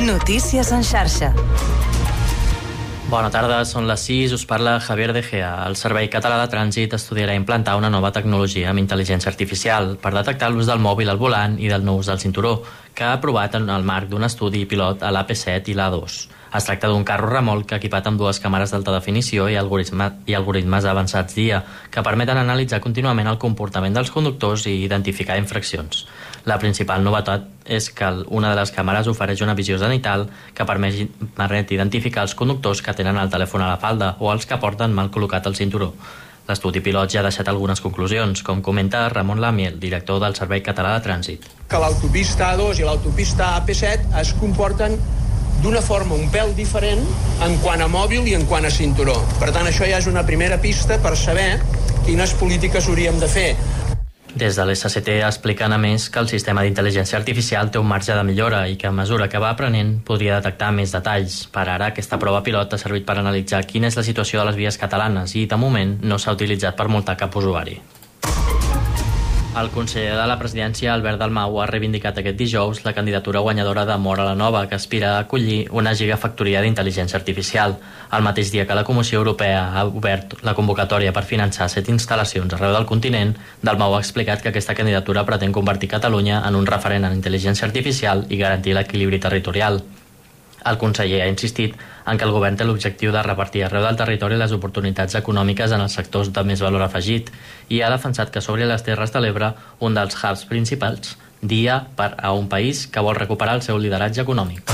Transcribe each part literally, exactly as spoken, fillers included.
Notícies en xarxa. Bona tarda, són les sis, us parla Javier De Gea. El Servei Català de Trànsit estudiarà implantar una nova tecnologia amb intel·ligència artificial per detectar l'ús del mòbil al volant i del no ús del cinturó, que ha aprovat en el marc d'un estudi pilot a l'A P set i l'A dos. Es tracta d'un carro remolc equipat amb dues càmeres d'alta definició i, algoritme, i algoritmes avançats d'I A que permeten analitzar contínuament el comportament dels conductors i identificar infraccions. La principal novetat és que una de les càmeres ofereix una visió zenital que permet, permet identificar els conductors que tenen el telèfon a la falda o els que porten mal col·locat el cinturó. L'estudi pilot ja ha deixat algunes conclusions, com comenta Ramon Lamiel, director del Servei Català de Trànsit. Que l'autopista A dos i l'autopista A P set es comporten d'una forma un pèl diferent en quant a mòbil i en quant a cinturó. Per tant, això ja és una primera pista per saber quines polítiques hauríem de fer. Des de l'S C T expliquen a més que el sistema d'intel·ligència artificial té un marge de millora i que a mesura que va aprenent podria detectar més detalls. Per ara, aquesta prova pilot ha servit per analitzar quina és la situació de les vies catalanes i, de moment, no s'ha utilitzat per multar cap usuari. El conseller de la presidència, Albert Dalmau, ha reivindicat aquest dijous la candidatura guanyadora de Móra la Nova, que aspira a acollir una gigafactoria d'intel·ligència artificial. El mateix dia que la Comissió Europea ha obert la convocatòria per finançar set instal·lacions arreu del continent, Dalmau ha explicat que aquesta candidatura pretén convertir Catalunya en un referent en intel·ligència artificial i garantir l'equilibri territorial. El conseller ha insistit en que el govern té l'objectiu de repartir arreu del territori les oportunitats econòmiques en els sectors de més valor afegit i ha defensat que s'obri a les Terres de l'Ebre un dels hubs principals d'I A per a un país que vol recuperar el seu lideratge econòmic.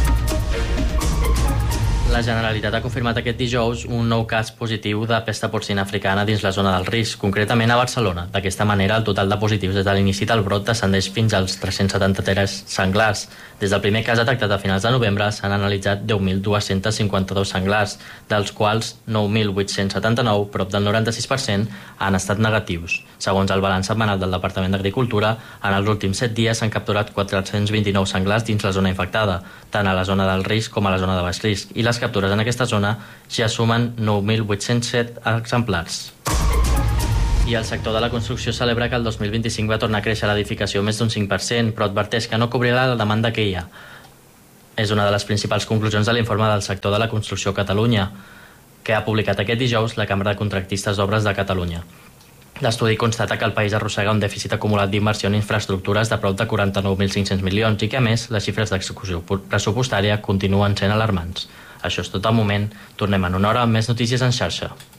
La Generalitat ha confirmat aquest dijous un nou cas positiu de pesta porcina africana dins la zona del risc, concretament a Barcelona. D'aquesta manera, el total de positius des de l'inici del brot descendeix fins als tres-cents setanta-tres senglars. Des del primer cas detectat a finals de novembre s'han analitzat deu mil dos-cents cinquanta-dos senglars, dels quals nou mil vuit-cents setanta-nou, prop del noranta-sis per cent, han estat negatius. Segons el balanç setmanal del Departament d'Agricultura, en els últims set dies s'han capturat quatre-cents vint-i-nou senglars dins la zona infectada, tant a la zona del risc com a la zona de baix risc, i les captures en aquesta zona ja sumen nou mil vuit-cents set exemplars. I el sector de la construcció celebra que el dos mil vint-i-cinc va tornar a créixer l'edificació més d'un cinc per cent, però adverteix que no cobrirà la demanda que hi ha. És una de les principals conclusions de l'informe del sector de la construcció a Catalunya, que ha publicat aquest dijous la Cambra de Contractistes d'Obres de Catalunya. L'estudi constata que el país arrossega un dèficit acumulat d'inversió en infraestructures de prop de quaranta-nou mil cinc-cents milions i que, a més, les xifres d'execució pressupostària continuen sent alarmants. Això és tot el moment. Tornem en una hora amb més notícies en xarxa.